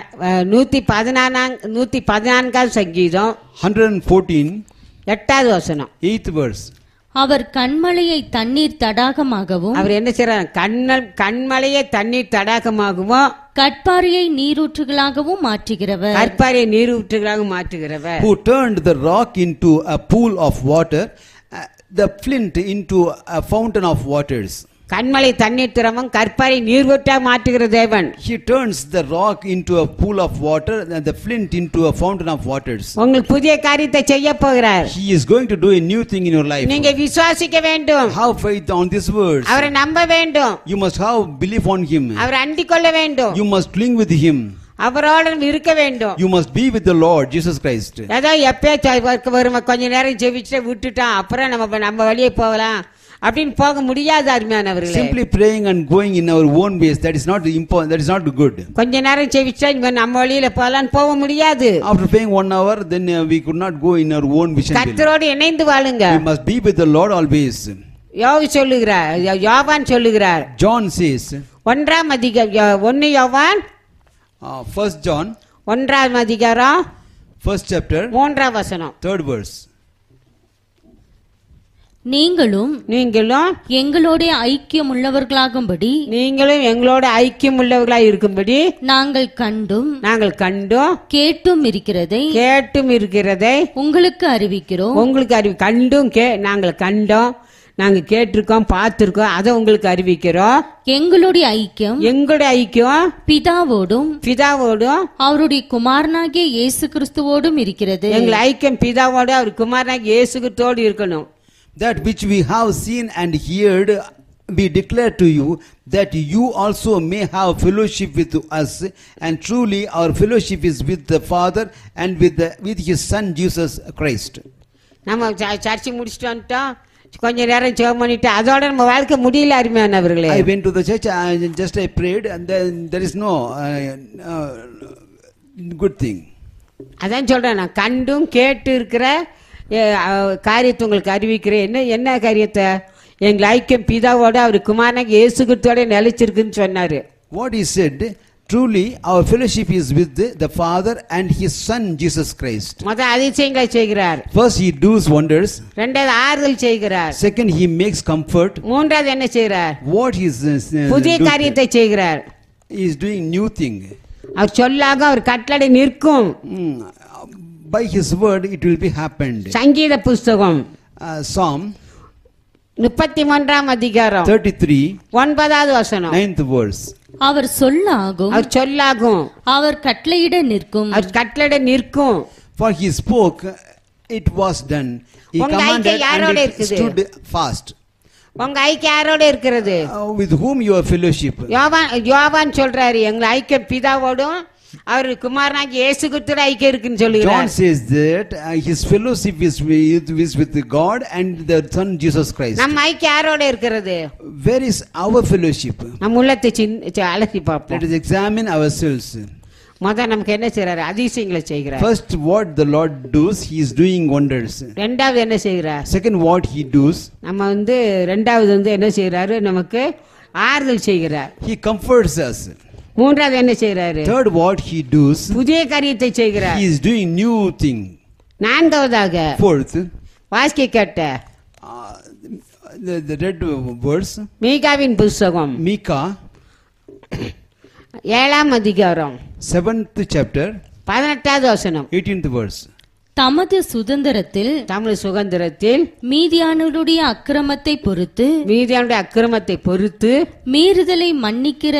114 சங்கீதம் 114 8வது வசனம். 8th verse. அவர் கண்மலையை தண்ணீர் தடாகமாகவும், அவர் என்ன செய்யறார், கண்மலையை தண்ணீர் தடாகமாகவும், கற்பாறையை நீரூற்றுகளாகவும் மாற்றுகிறவர், கற்பாறையை நீரூற்றுகளாக மாற்றுகிறவர். Who turned the rock into a pool of water, the flint into a fountain of waters. கண்மலை தண்ணீர் திறமும் கற்பாறை நீர்வூற்றாக மாற்றுகிற தேவன். He turns the rock into a pool of water and the flint into a fountain of waters. உங்களுக்கு புதிய காரியத்தை செய்ய போகிறார். He is going to do a new thing in your life. நீங்க விசுவாசிக்க வேண்டும். Have faith on this words. அவரை நம்ப வேண்டும். You must have belief on him. அவரை அண்டிக் கொள்ள வேண்டும். You must cling with him. அவரோட இருக்க வேண்டும். You must be with the Lord Jesus Christ. ஏதோ எப்பயே வரும் கொஞ்ச நேரம் ஜெபிச்சுட்டு விட்டுட்டான், அப்புறம் நம்ம வழியே போகலாம் அப்படின்னு போக முடியாது அருமையானவர்களே. Simply praying and going in our own ways, that is not important, that is not good. கொஞ்ச நேரம் செவிச்சா இங்க நம்ம வழியில போகலான்னு போக முடியாது. After praying 1 hour, then we could not go in our own vision. கர்த்தரோடு இணைந்து வாழுங்க. We must be with the Lord always. யோவான் சொல்லுகிறார். John says, 1 யோவான் 1 John 1 அதிகாரம் 1st chapter 3 வசனம். 3rd verse. நீங்களும் எங்களோட ஐக்கியம் உள்ளவர்களாகும்படி நீங்களும் எங்களோட ஐக்கியம் உள்ளவர்களாய் இருக்கும்படி நாங்கள் கண்டும் கேட்டும் இருக்கிறதை உங்களுக்கு அறிவிக்கிறோம். நாங்கள் கண்டோம், நாங்க கேட்டிருக்கோம், பார்த்திருக்கோம், அதை உங்களுக்கு அறிவிக்கிறோம். எங்களுடைய ஐக்கியம் பிதாவோடும் அவருடைய குமாரனாகிய இயேசு கிறிஸ்துவோடும் இருக்கிறது. எங்கள் ஐக்கியம் பிதாவோடு அவர் குமாரனாகிய இயேசு கிறிஸ்துவோடு இருக்கணும். That which we have seen and heard, we declare to you, that you also may have fellowship with us, and truly our fellowship is with the Father and with his Son Jesus Christ. நம்ம சர்ச்சை முடிச்சிட்டு வந்துட்டோம், கொஞ்ச நேரம் ஜெபம் பண்ணிட்டு அதோட நம்ம வாழ்க்கை முடியல அருமையானவர்களே. I went to the church and I prayed, and then there is no good thing. அதான் சொல்றேன், நான் கண்டும் கேட்டு இருக்கிற காரியத்தை உங்களுக்கு அறிவிக்கிறேன். என்ன காரியத்தை? எங்கள் ஐக்கியம் பிதாவோட அவர் குமாரனாகிய இயேசு கிறிஸ்துவோட நிலைச்சிருக்குன்னு சொன்னாரு. What he said, truly our fellowship is with the Father and his Son Jesus Christ. முதல் அதிசயங்களை செய்கிறார். First he does wonders. இரண்டாவது ஆறுதல் செய்கிறார். Second he makes comfort. மூன்றாவது என்ன செய்கிறார்? What he is புதிய காரியத்தை செய்கிறார். He is doing new thing. அவர் சொல்லாக அவர் கட்டளை நிற்கும். By his word it will be happened. சங்கீத புஸ்தகம் Psalm 33 அதிகாரம் 33 9வது வசனம் 9th verse. அவர் சொல்லாகும் அவர் கட்டளையிட நிற்கும். For he spoke, it was done. He commanded and it stood fast. உங்க ஐக்கியம் யாரோட இருக்கிறது? With whom your fellowship? யோவான் சொல்றாரு, எங்க ஐக்கியம் பிதாவோடும் அவர் குமாரனாகிய இயேசு கிறிஸ்துவோட ஐக்கியம் இருக்குன்னு சொல்லுகிறார். John says that his fellowship is with God and the Son Jesus Christ. நம்ம ஐக்கியம் யாரோட இருக்கிறது? Where is our fellowship? நம்ம உள்ளத்தை அலசி பார்ப்போம். Let us examine ourselves. முதல்ல நமக்கு என்ன செய்றாரு? அதிசயங்களை செய்கிறார். First, what the Lord does, he is doing wonders. இரண்டாவது என்ன செய்கிறார்? Second, what he does, நம்ம இரண்டாவது என்ன செய்றாரு? நமக்கு ஆறுதல் செய்கிறார். he comforts us. மூன்றாவது என்ன செய்றாரு? Third, what he does, புதிய காரியத்தை செய்கிறார். he is doing new thing. நான்காவதாக Fourth, வாசிக்க கேட்ட the read verse, மீகாவின் புத்தகம் Micah 7 அதிகாரம் 7th chapter 18வது வசனம் 18th verse. தமது சுதந்திரத்தில் மீதியானுடைய அக்கிரமத்தை பொறுத்து மீறுதலை மன்னிக்கிற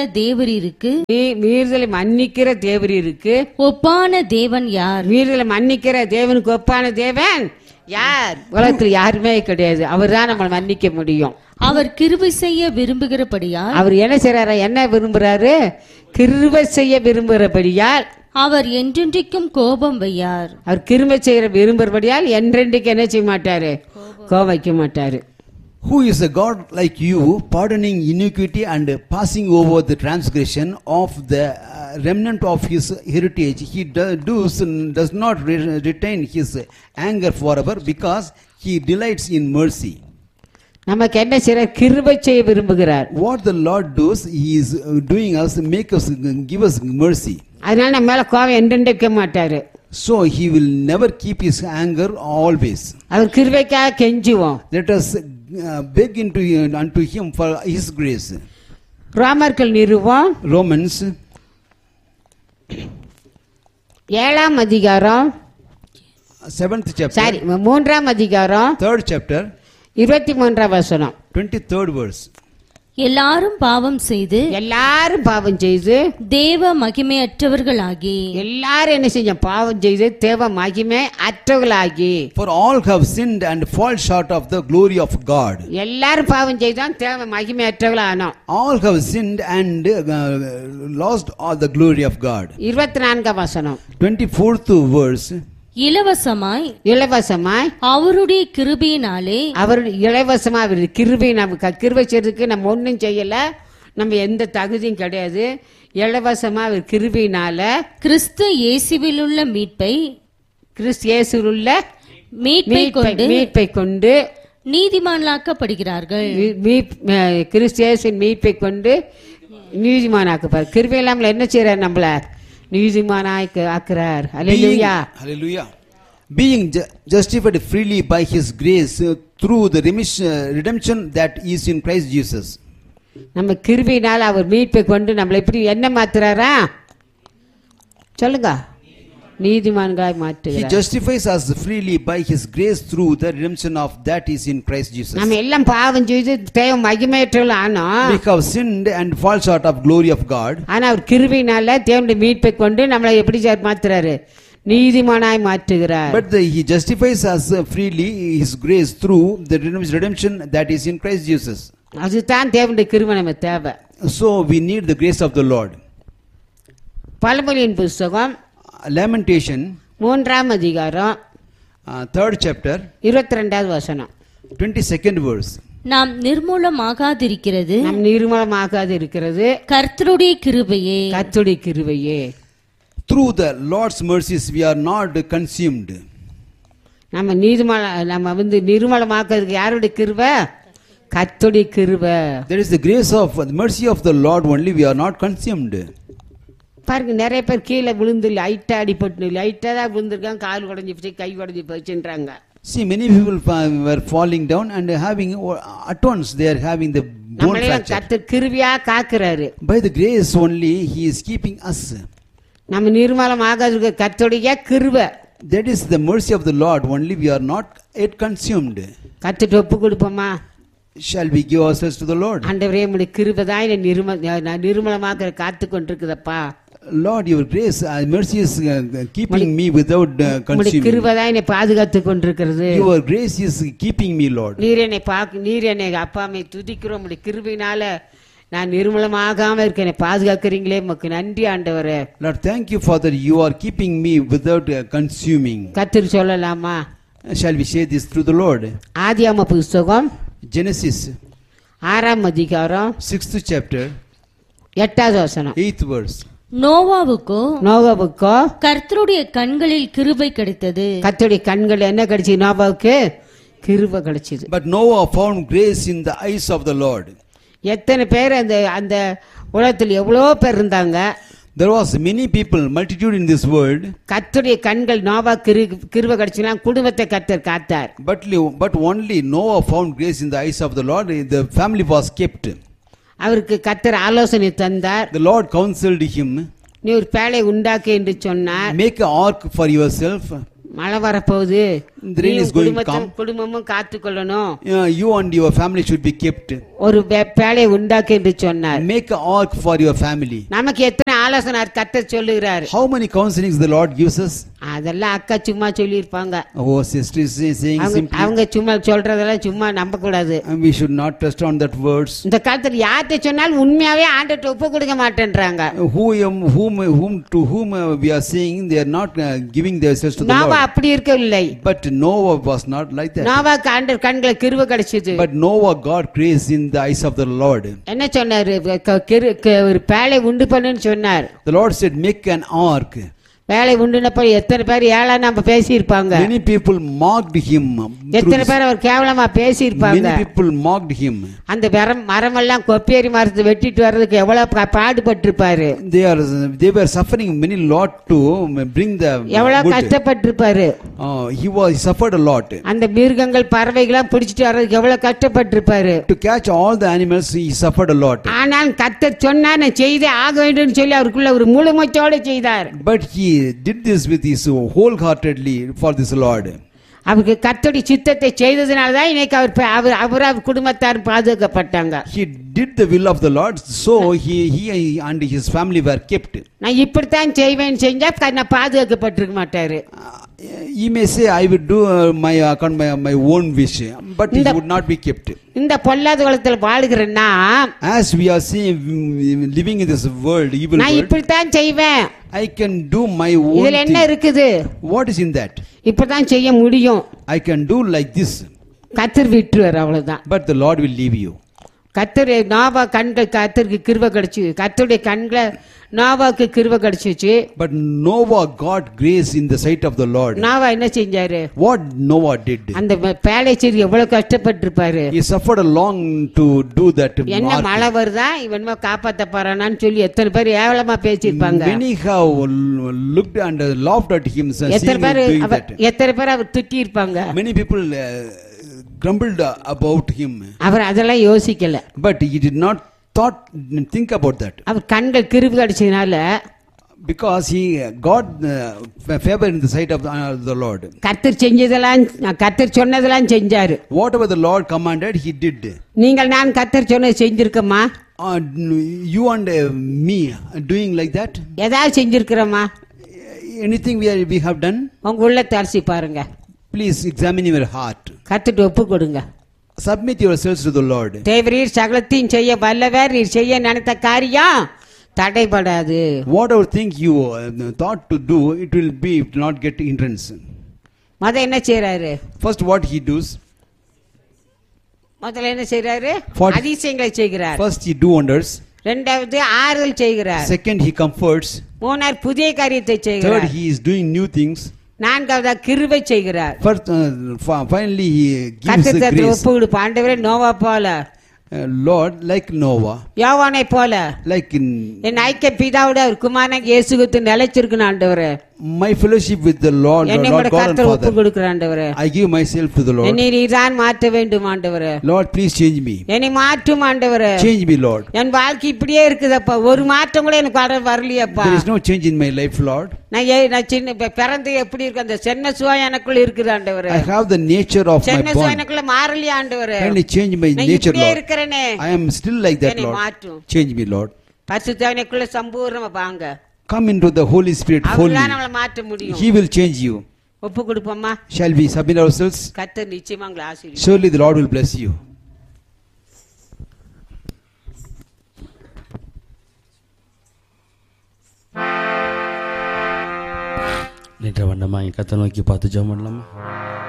தேவரீருக்கு ஒப்பான தேவன் யார்? மீறுதலை மன்னிக்கிற தேவனுக்கு ஒப்பான தேவன் யார்? உலகத்தில் யாருமே கிடையாது. அவர் தான் நம்ம மன்னிக்க முடியும். அவர் கிருபை செய்ய விரும்புகிறபடியால், அவர் என்ன செய்யறாரு? என்ன விரும்புறாரு? கிருபை செய்ய விரும்புகிறபடியால் அவர் என்றென்றைக்கும் கோபம் வையார். அவர் கிருபை செய்ய விரும்புகிறபடியால் என்றென்றைக்கு என்ன செய்ய மாட்டாரு? கோபம் வைக்க மாட்டாரு. Who is a God like you, pardoning iniquity and passing over the transgression of the remnant of his heritage? He does not retain his anger forever, because he delights in mercy. நமக்கு என்ன செய்றார்? கிருபை செய்ய விரும்புகிறார். What the Lord does, he is doing us, give us mercy. அதனால நம்ம மேல கோபம் என்றென்றைக்கு மாட்டாரு. So he will never keep his anger always. அவர் கிருபைக்காக கெஞ்சுவோம். Let us beg unto him for his grace. ரோமர்கள் நிருபம் Romans 7 அதிகாரம் 7th chapter, 3 அதிகாரம் 3rd chapter 23 வசனம் 23rd verse. எல்லாரும் பாவம் செய்து தேவ மகிமையற்றவர்களாகி, எல்லாரும் என்ன செஞ்ச? பாவம் செய்து தேவ மகிமை அற்றவர்களாகி. For all have sinned and fall short of the glory of God. எல்லாரும் பாவம் செய்தான் தேவ மகிமை அற்றவர்களானோம். All have sinned and lost all the glory of God. 24 வசனம் 24th verse. இலவசமாய் அவருடைய கிருபையினாலே அவர் இலவசமா அவர் கிருபை நமக்கு கிருபை செய்யறதுக்கு நம்ம ஒன்றும் செய்யல, நம்ம எந்த தகுதியும் கிடையாது. இலவசமா அவர் கிருபையினால கிறிஸ்து இயேசுவிலுள்ள மீட்பை மீட்பை கொண்டு நீதிமான்களாக்கப்படுகிறார்கள். கிறிஸ்து இயேசுவின் மீட்பை கொண்டு நீதிமானாக்குவார். கிருபை இல்லாமல் என்ன செய்யறார்? நம்மள நீதிமானாய் ஆக்குறார். ஹல்லேலூயா. Hallelujah. Being justified freely by His grace through the redemption that is in Christ Jesus. நம்ம கிருபையினால் அவர் மீட்பை கொண்டு நம்மளை எப்படி என்ன மாத்துறாரா? சொல்லுங்க. நீதிமான்களாய் He மாற்றுகிறார். justifies us freely by His grace through the redemption of that is in Christ Jesus. நம்ம எல்லாம் பாவம் செய்து தேவ மகிமையற்றவர்கள் ஆனோம். We have sinned and fall short of glory of God. ஆனா அவர் கிருபையினால தேவனுடைய மீட்பை கொண்டு நம்மளை எப்படி மாத்துறாரு? நீதிமானாய் மாற்றுகிறார். But He justifies us freely His grace through the redemption that is in Christ Jesus. அதுதான் தேவனுடைய கிருபை நம்ம தேவை. So we need the grace of the Lord. பழமொழியின் புத்தகம் Lamentation 3ஆம் அதிகாரம் 3rd chapter 22வது வசனம் 22nd verse. நாம் நிர்மூலமாகாதிருக்கிறது நம் நிர்மூலமாகாது இருக்கிறது கர்த்தருடைய கிருபையே. கர்த்தருடைய கிருபையே. Through the Lord's mercies we are not consumed. நம்ம நம்ம நிர்மூலமாக்குறதுக்கு யாருடைய கிருபை? கர்த்தருடைய கிருபை. There is the grace of the mercy of the Lord only, we are not consumed. பாருங்க, நிறைய பேர் கீழே விழுந்து லைட்டா அடிபட்டு லைட்டா தான் விழுந்திருக்காங்க, கால் உடஞ்சி போச்சு, கை உடஞ்சி போச்சுன்றாங்க. See, many people were falling down and having at once they are having the bone fracture. கர்த்தர் கிருபையா காக்குறாரு. By the grace only He is keeping us. நம்ம நிர்மூலமாகாது கர்த்தருடைய கிருபை. That is the mercy of the Lord only, we are not yet consumed. கர்த்தருக்கு ஒப்பு கொடுப்போமா? Shall we give ourselves to the Lord? ஆண்டவரே, உம்முடைய கிருபை தான் என்னை நிர்மூலமாக்குற காத்து கொண்டிருக்குதப்பா. Lord, your grace, mercy is keeping me without consuming. கிருபை தான் என்னை பாதுகாத்து கொண்டிருக்கிறது. Your grace is keeping me, Lord. நீர் என்னை அப்பாமை துதிக்கிறோம். உம்முடைய கிருபையினால நான் நிர்மூலமாகாம இருக்க என்னை பாதுகாக்கிறீங்களே, உமக்கு நன்றி ஆண்டவரே. Lord, thank you, Father, you are keeping me without consuming. கர்த்தர் சொல்லலாமா? Shall we say this through the Lord? ஆதியாகம புத்தகம் Genesis 6ஆம் அதிகாரம் 6th chapter 8வது வசனம். 8th verse. நோவாவுக்கோ கர்த்தருடைய கண்களில் கிருபை கிடைத்தது. கர்த்தருடைய கண்கள் என்ன கிடைச்சு? நோவாவுக்கு கிருபை கிடைச்சது. But Noah found grace in the eyes of the Lord. எத்தனை பேர் அந்த உலகத்தில் எவ்வளோ பேர் இருந்தாங்க. There was many people, multitude in this world. கர்த்தருடைய கண்கள் நோவா கிருபை கிடைச்சுனா குடும்பத்தை கர்த்தர் காத்தார். But only Noah found grace in the eyes of the Lord. The family was kept. அவருக்கு கர்த்தர் ஆலோசனை தந்தார். The Lord counseled him. நீ ஒரு பேழை உண்டாக்கு என்று சொன்னார். Make an ark for yourself. மழை வரப்போகுது, The rain is going to come. குடும்பமும் காத்துக்கொள்ளணும். You and your family should be kept. ஒரு பேழை உண்டாக்கு என்று சொன்னார். Make an ark for your family. நமக்கு எத்தனை ஆலோசனை கர்த்தர் சொல்லுகிறார். How many counselings the Lord gives us? அதெல்லாம் அக்கா சும்மா சொல்லியிருப்பாங்க. Oh, sister is saying simply. அவங்க சும்மா சொல்றதெல்லாம் சும்மா நம்ப கூடாது. And we should not trust on that words. இந்த காலத்துல யார்கிட்ட சொன்னாலும் உண்மையாவே ஆண்டவர்ட்ட ஒப்பு கொடுக்க மாட்டேன்றாங்க. To whom we are saying, they are not giving themselves to the Noah Lord. அப்படி இருக்கவில்லை. But Noah was not like that. நோவாக்கு ஆண்டவர் கண்களை கிருபை கிடைச்சது. But Noah got grace in the eyes of the Lord. என்ன சொன்னாரு? ஒரு பேழை உண்டு பண்ணுன்னு சொன்னார். The Lord said, make an ark. வேலை உண்டுனப்ப எத்தனை பேர் ஏழா நம்ம பேசியிருப்பாங்க. Many people mocked him. எத்தனை பேர் அவர் கேவலமா பேசியிருப்பாங்க. Many people mocked him. அந்த மரமெல்லாம் கொப்பேரி மரத்தை வெட்டிட்டு வர்றதுக்கு எவ்வளவு பாடுபட்டிருப்பாரு. They were suffering many lot to bring the எவ்வளவு கஷ்டப்பட்டிருப்பாரு. He suffered a lot. அந்த மிருகங்கள் பறவைகள்லாம் பிடிச்சிட்டு வர்றதுக்கு எவ்வளவு கஷ்டப்பட்டிருப்பாரு. To catch all the animals he suffered a lot. ஆனால் கர்த்தர் சொன்னா நான் செய்தே ஆக வேண்டும் சொல்லி அவருக்குள்ள ஒரு முழுமையோடு செய்தார். But he did this with his wholeheartedly for this Lord. அவருக்கு கர்த்தருடைய சித்தத்தை செய்ததனால தான் இன்னைக்கு அவர் குடும்பத்தார் பாதுகாக்கப்பட்டாங்க. He did the will of the Lord, so he and his family were kept. நான் இப்படித்தான் செய்வேன் செஞ்சா நான் பாதுகாக்கப்பட்டிருக்க மாட்டாரு. He may say, I will do my own wish, but it would not be kept. இந்த பொல்லாத உலகத்தில் வாழ்கிறேன்னா As we are seeing, living in this world, evil நான் world, இப்படித்தான் செய்வேன். I can do my own இதுல என்ன thing. இருக்குது? What is in that? இப்படித்தான் செய்ய முடியும். I can do like this, கத்தர் விட்டுருவார், அவ்வளவுதான். but the Lord will leave you. கத்தர் நோவா கண்கள் கத்தருக்கு கிருபை கிடைச்சு, கத்தருடைய கண்களை நோவாக்கு கிருபை கிடைச்சிச்சு. But Noah got grace in the sight of the Lord. Noah என்ன செஞ்சாரு? What Noah did? அந்த பேழைச்சேரி எவ்வளவு கஷ்டப்பட்டு இருப்பாரு. He suffered a long to do that. என்ன மழை வருதா இவன்மா காப்பாத்த போறானான்னு சொல்லி எத்தனை பேர் ஏவலமா பேசிருப்பாங்க. Many have looked and laughed at him, seeing him doing that. எத்தனை பேர் அவர் திட்டி இருப்பாங்க. Many people grumbled about him. அவர் அதெல்லாம் யோசிக்கல. But he did not think about that. அவர் கண்கள் கிருபை கிடைச்சதுனால, because he got favor in the sight of the Lord. கர்த்தர் செஞ்சதெல்லாம், கர்த்தர் சொன்னதெல்லாம் செஞ்சாரு. Whatever the Lord commanded, he did. நீங்கள் நான் கர்த்தர் சொன்னது செஞ்சிருக்கமா? You and me doing like that? ஏதாவது செஞ்சிருக்கிறோமா? Anything we have done? உங்க உள்ளத்தை அலசி பாருங்க. Please examine your heart. கர்த்தருக்கு ஒப்பு கொடுங்க. Submit yourselves to the Lord. தேவரீர் சகலத்தையும் செய்ய வல்லவர், நீர் செய்ய நினைத்த காரியம் தடைபடாது. Whatever thing you thought to do, it will not get hindrance. என்ன செய்யறாரு? First, what he does? முதல்ல என்ன செய்யறாரு? அதிசயங்களை செய்கிறார். First, he do wonders. இரண்டாவது ஆறுதல் செய்கிறார். Second, he comforts. மூணாவது புதிய காரியத்தை செய்கிறார். Third, he is doing new things. நான்காவது கிருபை செய்கிறார். First, finally, he gives the grace. ஒப்பு கொடுப்ப. ஆண்டவரே நோவா போல, Lord, like Noah, யோவானை போல, like in என் ஐக்கிய பிதாவோட அவர் குமாரன் இயேசு கிறிஸ்து நிலைச்சிருக்கணும் ஆண்டவரே. my fellowship with the Lord, என்னை Lord God and கர்த்தர் ஒப்பு Father, கொடுக்கிறேன் ஆண்டவரே. I give myself to the Lord. என்னை நீதான் மாற்ற வேண்டும் ஆண்டவரே. Lord, please change me. என்னை மாற்றும் ஆண்டவரே. Change me, Lord. என் வாழ்க்கை இப்படியே இருக்குதப்பா, ஒரு மாற்றம் கூட எனக்கு வரலையப்பா. There is no change in my life, Lord. நான் சின்ன பிறந்து எப்படி இருக்கு, அந்த சென்ன சுவாய் எனக்குள்ள இருக்குது ஆண்டவரே. I have the nature of my Chennai சுவாய் born. எனக்குள்ள மாறலையா ஆண்டவரே? Kindly change my நான் nature, இப்படியே Lord. இருக்கிறேனே. I am still like that, என்னை Lord. மாற்றும். Change me, Lord. பரிசுத்த எனக்குள்ள சம்பூர்ணமா வாங்க. Come into the Holy Spirit fully. அவர்தான் நம்மளை மாற்ற முடியும். He will change you. ஒப்பு கொடுப்போமா? Shall we submit ourselves? கர்த்தர் நிச்சயமா உங்களை ஆசீர்வதிப்பார். Surely the Lord will bless you. நின்ற வண்ணமாய் கர்த்தரை நோக்கி பார்த்து ஜெபம் பண்ணலாமா?